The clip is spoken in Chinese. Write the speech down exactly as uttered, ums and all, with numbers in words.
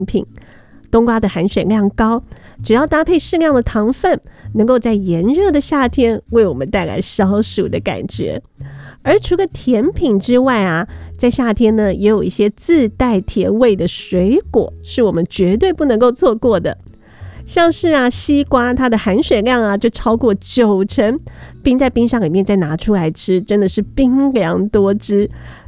品。冬瓜的含水量高，只要搭配适量的糖分，能够在炎热的夏天为我们带来消暑的感觉。而除了甜品之外啊，在夏天呢，也有一些自带甜味的水果是我们绝对不能够错过的。像是啊，西瓜它的含水量啊就超过九成，冰在冰箱里面再拿出来吃，真的是冰凉多汁。